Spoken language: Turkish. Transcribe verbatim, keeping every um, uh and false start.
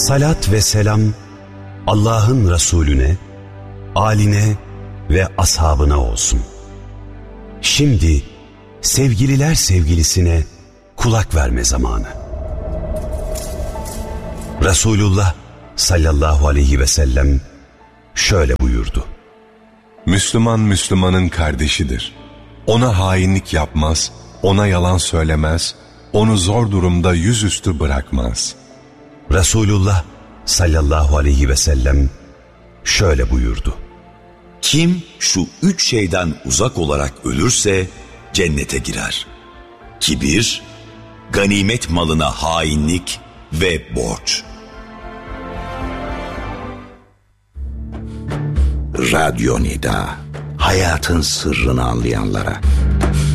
Salat ve selam Allah'ın Resulüne, âline ve ashabına olsun. Şimdi sevgililer sevgilisine kulak verme zamanı. Resulullah sallallahu aleyhi ve sellem şöyle buyurdu: Müslüman Müslümanın kardeşidir. Ona hainlik yapmaz, ona yalan söylemez, onu zor durumda yüzüstü bırakmaz. Resulullah sallallahu aleyhi ve sellem şöyle buyurdu: Kim şu üç şeyden uzak olarak ölürse cennete girer. Kibir, ganimet malına hainlik ve borç. Radyo Nida, hayatın sırrını anlayanlara.